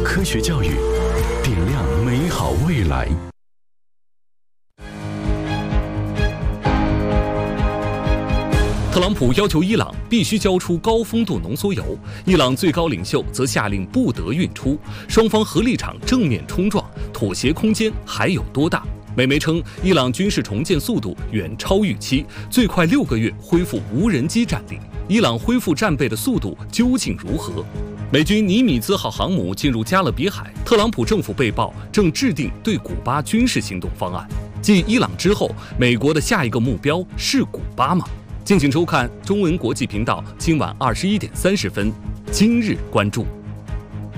科学教育，点亮美好未来。 特朗普要求伊朗必须交出高丰度浓缩铀，伊朗最高领袖则下令不得运出，双方核立场正面冲撞，妥协空间还有多大？美媒称，伊朗军事重建速度远超预期，最快6个月恢复无人机战力。伊朗恢复战备的速度究竟如何？美军尼米兹号航母进入加勒比海，特朗普政府被曝正制定对古巴军事行动方案。继伊朗之后，美国的下一个目标是古巴吗？敬请收看中文国际频道今晚21点30分，今日关注。